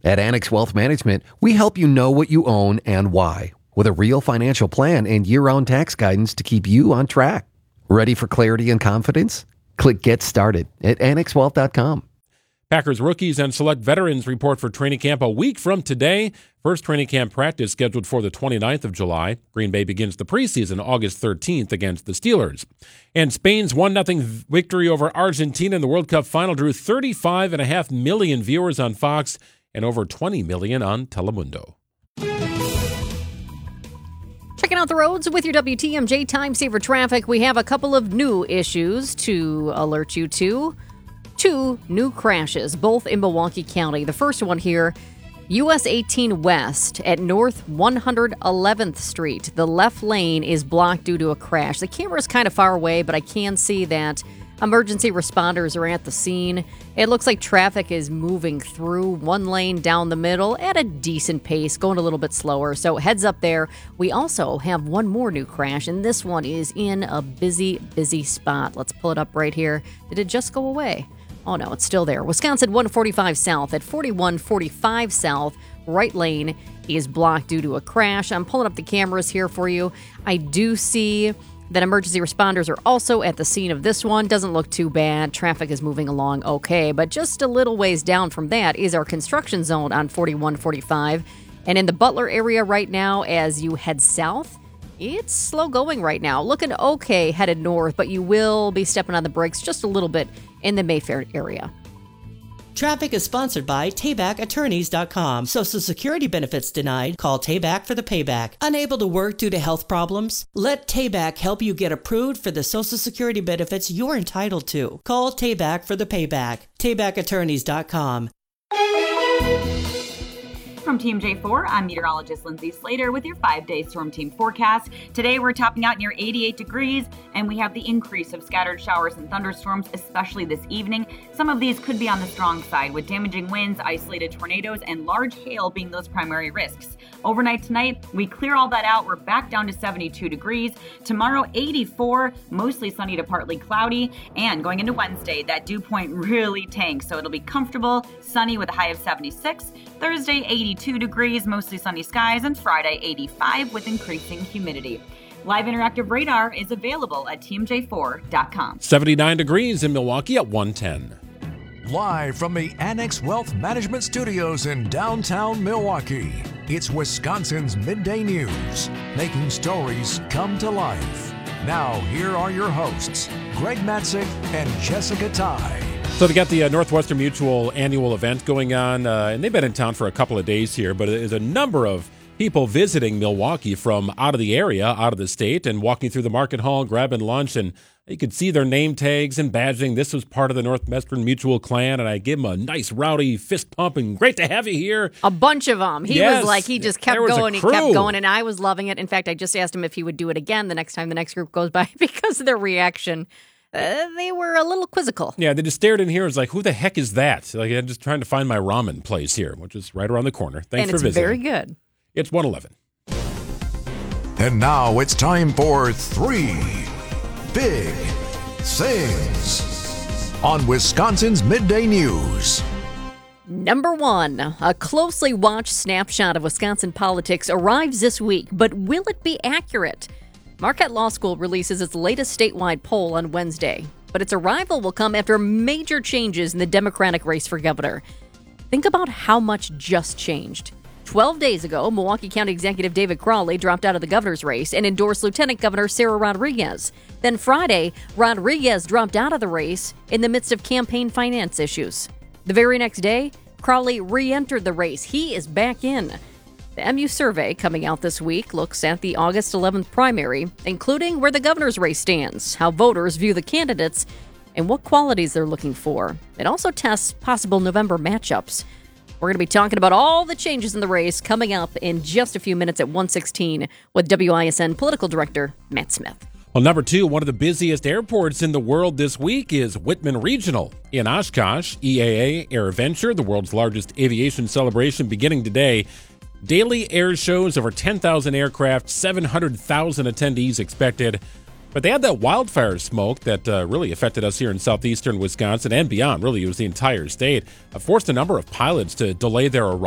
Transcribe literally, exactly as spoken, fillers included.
At Annex Wealth Management, we help you know what you own and why, with a real financial plan and year-round tax guidance to keep you on track. Ready for clarity and confidence? Click Get Started at annex wealth dot com. Packers rookies and select veterans report for training camp a week from today. First training camp practice scheduled for the twenty-ninth of July. Green Bay begins the preseason August thirteenth against the Steelers. And Spain's one nothing victory over Argentina in the World Cup final drew thirty-five point five million viewers on Fox and over twenty million on Telemundo. Checking out the roads with your W T M J Time Saver Traffic. We have a couple of new issues to alert you to. Two new crashes, both in Milwaukee County. The first one here, U S eighteen West at North one hundred eleventh Street. The left lane is blocked due to a crash. The camera is kind of far away, but I can see that emergency responders are at the scene. It looks like traffic is moving through one lane down the middle at a decent pace, going a little bit slower. So heads up there. We also have one more new crash, and this one is in a busy, busy spot. Let's pull it up right here. Did it just go away? Oh, no, it's still there. Wisconsin one forty-five South at forty-one forty-five South. Right lane is blocked due to a crash. I'm pulling up the cameras here for you. I do see that emergency responders are also at the scene of this one. Doesn't look too bad. Traffic is moving along okay. But just a little ways down from that is our construction zone on forty-one forty-five. And in the Butler area right now, as you head south, it's slow going right now. Looking okay headed north, but you will be stepping on the brakes just a little bit in the Mayfair area. Traffic is sponsored by Tayback Attorneys dot com. Social Security benefits denied? Call Tayback for the payback. Unable to work due to health problems? Let Tayback help you get approved for the Social Security benefits you're entitled to. Call Tayback for the payback. Tayback Attorneys dot com. From Team J four, I'm meteorologist Lindsay Slater with your five-day storm team forecast. Today, we're topping out near eighty-eight degrees, and we have the increase of scattered showers and thunderstorms, especially this evening. Some of these could be on the strong side, with damaging winds, isolated tornadoes, and large hail being those primary risks. Overnight tonight, we clear all that out. We're back down to seventy-two degrees. Tomorrow, eighty-four, mostly sunny to partly cloudy. And going into Wednesday, that dew point really tanks, so it'll be comfortable, sunny with a high of seventy-six. Thursday, eighty-two degrees, mostly sunny skies, and Friday, eighty-five with increasing humidity. Live interactive radar is available at T M J four dot com. seventy-nine degrees in Milwaukee at one ten. Live from the Annex Wealth Management Studios in downtown Milwaukee, it's Wisconsin's Midday News, making stories come to life. Now, here are your hosts, Greg Matzik and Jessica Ty. So they got the uh, Northwestern Mutual annual event going on, uh, and they've been in town for a couple of days here, but there's a number of people visiting Milwaukee from out of the area, out of the state, and walking through the market hall, grabbing lunch, and you could see their name tags and badging. This was part of the Northwestern Mutual clan, and I gave them a nice, rowdy fist pump, and great to have you here. A bunch of them. He yes. was like, he just kept going, he kept going, and I was loving it. In fact, I just asked him if he would do it again the next time the next group goes by because of their reaction. Uh, they were a little quizzical. Yeah, they just stared in here and was like, who the heck is that? Like, I'm just trying to find my ramen place here, which is right around the corner. Thanks and for visiting. And it's very good. It's one eleven. And now it's time for Three Big Things on Wisconsin's Midday News. Number one, a closely watched snapshot of Wisconsin politics arrives this week, but will it be accurate? Marquette Law School releases its latest statewide poll on Wednesday, but its arrival will come after major changes in the Democratic race for governor. Think about how much just changed. Twelve days ago, Milwaukee County Executive David Crowley dropped out of the governor's race and endorsed Lieutenant Governor Sarah Rodriguez. Then Friday, Rodriguez dropped out of the race in the midst of campaign finance issues. The very next day, Crowley re-entered the race. He is back in. The M U survey coming out this week looks at the August eleventh primary, including where the governor's race stands, how voters view the candidates, and what qualities they're looking for. It also tests possible November matchups. We're going to be talking about all the changes in the race coming up in just a few minutes at one sixteen with W I S N Political Director Matt Smith. Well, number two, one of the busiest airports in the world this week is Whitman Regional in Oshkosh. E A A AirVenture, the world's largest aviation celebration, beginning today. Daily air shows, over ten thousand aircraft, seven hundred thousand attendees expected. But they had that wildfire smoke that uh, really affected us here in southeastern Wisconsin and beyond. Really, it was the entire state. Uh, forced a number of pilots to delay their arrival.